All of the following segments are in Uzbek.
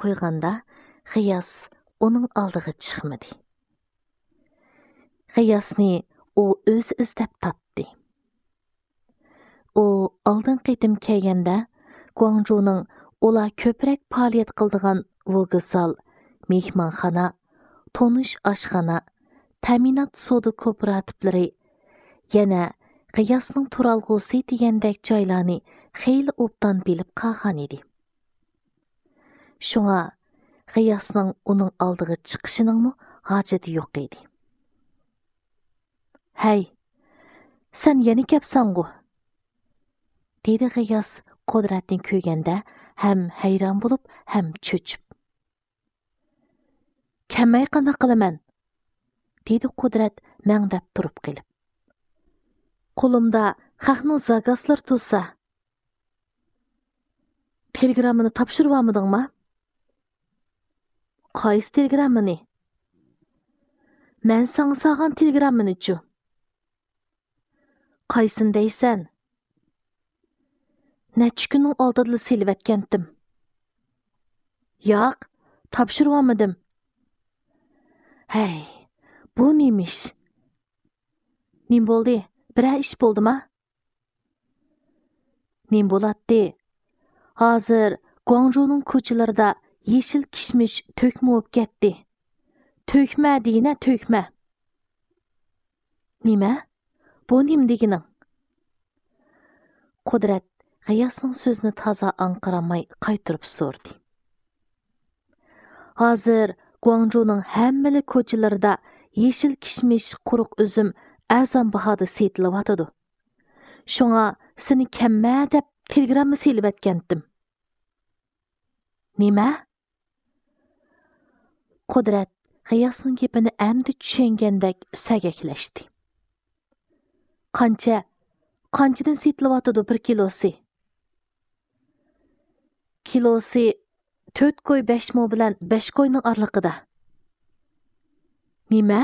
qo'yganda G'iyos uning oldiga chiqmadi. G'iyosni u o'zi izlab topdi. U oldin qitim kelganda Guangzhouning ular ko'proq faoliyat qildigan vokzal, mehmonxona, tonish oshxona, ta'minot savdo kooperativlari, yana G'iyosning turalg'usi degandek joylarni xeyli obdan bilib qolgan edi. Shunga G'iyosning uning oldiga chiqishining hojati yo'q edi. "Hey, sen yana kelibsan-ku?" dedi G'iyos Qudratni ko'rganda ham hayron bo'lib, ham cho'chib. "Kelmay qanaqa qilaman?" dedi Qudrat mangdab turib qilib. "Qo'limda xalqning zagaslari tursa." "Telegrammani topshirib olmadingmi?" "Qaysi telegrammani?" "Men sana sog'an telegrammani-chu." "Qaysin deysan?" "Necha kunning oldida silib etgandim." "Yo'q, topshirib olmadim." "Hey, bu nemish?" "Nim bo'ldi? Biror ish bo'ldimi?" "Nim bo'ladi? Hozir Guangzhouning ko'chalarida yeshil kishmish to'kma bo'lib ketdi. To'kma deyina, to'kma." "Nima? Bu nim degining?" Qudrat G'iyosning so'zini toza anqiramay qaytirib so'rdi. "Hozir Guangzhouning hammali ko'chalarida yeshil kishmish, quruq uzum arzon bahoda setilyotidi. Shunga seni kelma deb telegramma silib etgandim." "Nima?" Qudrat G'iyosning gapini amdi tushungandek sagaklashdi. Qanchadan setilyotidi bir kilosi?" "Kilosi 4 qo'y 5 mo bilan 5 qo'yning oraliqida." "Nima?"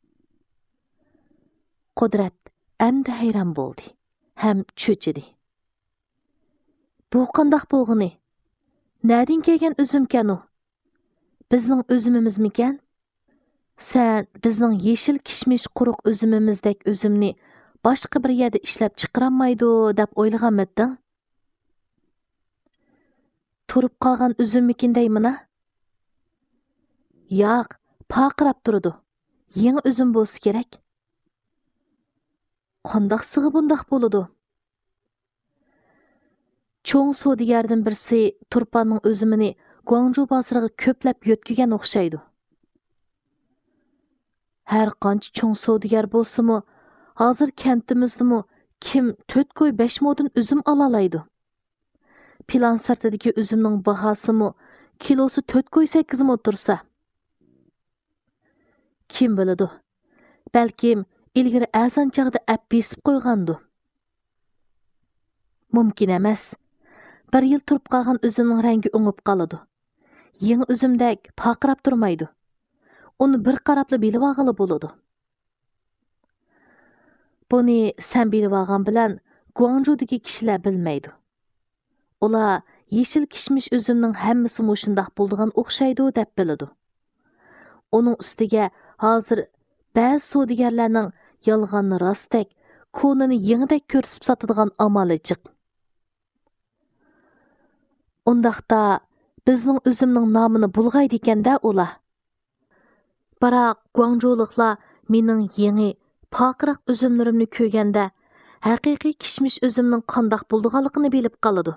Qudrat amdi hayron bo'ldi, ham cho'chidi. "Bu qandoq bo'lg'ini? Nadin kelgan uzumkan u? Bizning uzumimizmikan? Sen bizning yeshil kishmish quruq uzumimizdek uzumni boshqa bir yerda ishlab chiqarammaydi deb o'ylaganmidding?" "Turib qolgan uzummikin deymina?" "Yo'q, paqirab turdi. Yangi uzum bo'lsa kerak." "Qandoq sig'i bundoq bo'ladi?" "Cho'ng savdogardan birsi turpanning uzumini Guangzhou bozoriga ko'plab yo'tkigan o'xshaydi." "Har qancha cho'ng savdogar bo'lsa-mu, hozir kentimizdami kim 4 qo'y 5 modan uzum olalaydi? Plan sirtidagi uzumning bahosimi kilosi 4 qo'y 8 mo tursa." "Kim biladi? Balkim ilgari azon chog'da ap besib qo'ygandi." "Mumkin emas. Bir yil turib qolgan uzumning rangi o'ngib qoladi. Yangi uzumdek paqirab turmaydi. Uni bir qarabla bilib olg'ili bo'ladi." "Buni sen bilib olgan bilan Guangzhoudagi kishilar bilmaydi. Ular yeshil kishmish uzumning hammasi mushundoq bo'ldigan o'xshaydi deb biladi. Uning ustiga hozir ba'zi savdogarlarning yolg'onni rostdek, konini yangidek ko'rsatib sotadigan amali chiq. Undaqda bizning uzumning nomini bulg'aydi ekanda ular. Biroq Guangzhouliklar mening yangi paqiraq uzumlarimni ko'rganda haqiqiy kishmish uzumning qandoq bo'lganligini bilib qoladi.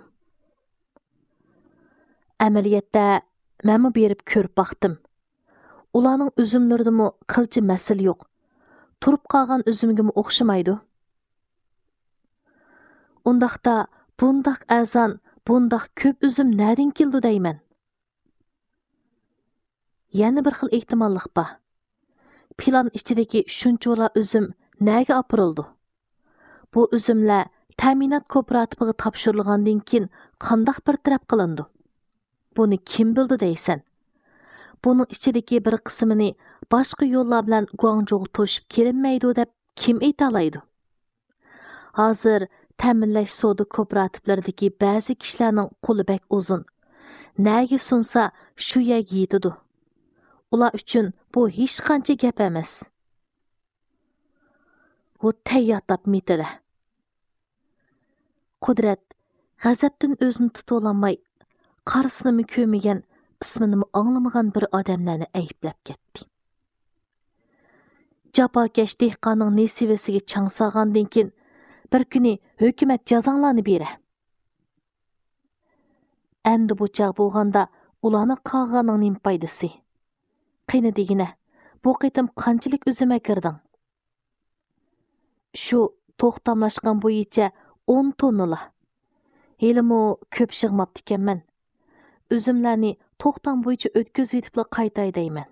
Amaliyotda men berib ko'rib baqdim. Ularning uzumlaridami qilchi masal yo'q. Turib qolgan uzumga o'xshamaydi. Undaqda bundaq azon, bundaq ko'p uzum nadin keldi deyman?" "Yana bir xil ehtimollik bor. Plan ichidagi shunchola uzum nega opirildi? Bu uzumlar ta'minot kooperativiga topshirilgandan keyin qandoq bir taraf qilindi? Buni kim bildi deysan? Buning ichidagi bir qismini boshqa yo'llar bilan Guangzhouga to'shib kelinmaydi deb kim aytalaydi? Hozir ta'minlash savdo kooperativlaridagi ba'zi kishilarning qo'li bek uzun. näge sunsa shu yerga yetidu. Ular uchun bu hech qancha gap emas. Bu tayyorlab metidi. Qudrat g'azabdan o'zini tuta olmay, qarsini ko'rmagan, ismini anglamagan bir odamlarni ayblab ketdi. Jafokash dehqonning nesivasiga chang solgandan keyin bir kuni hukumat jazonglarni bera. Endi bu chaq bo'lganda ularni qolganing nim foydasi? Qiyni degina, bu qitim qanchalik uzuma kirding? Shu to'xtamlashgan bo'yicha 10 tonnala. Helimi ko'p shig'mabdi ekanman. Üzümlarni to'xtam bo'yicha o'tkazib yetibla qaytay deyman.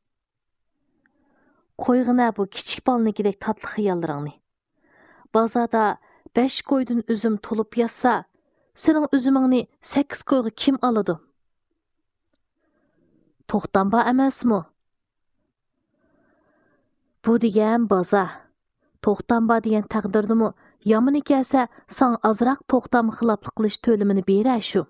Qo'yg'ina bu kichik balnikidek tatlı xiyollaringni. Bozorda 5 qo'ydan üzüm to'lib yotsa, sening üzümingni 8 qo'yga kim oladi? To'xtam bor emasmi? Bu degan bozor. To'xtam bor degan taqdirdimi, yomoni kelsa, san azroq to'xtam xiloflik qilish to'limini beray shu.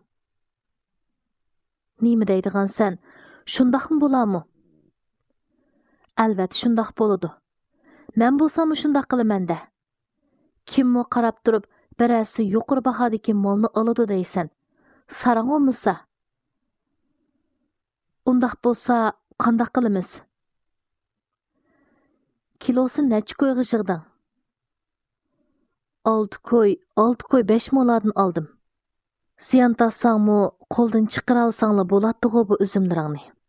Nima deydigan sen? Shundaqmi bo'larmi? Albatta shundaq bo'ladi. Men bo'lsam shundaq qilaman-da. Kimmi qarab turib, birasi yuqori bahodagi molni oladi deysan. Sarang bo'lmasa. Undaq bo'lsa, qandaq qilamiz? Kilosi necha qo'yga yig'ding? 6 qo'y 5 molardan oldim. Ziyon tassangmi, qo'ldan chiqara olsanglar bo'ladi-ku bu üzümlaringni.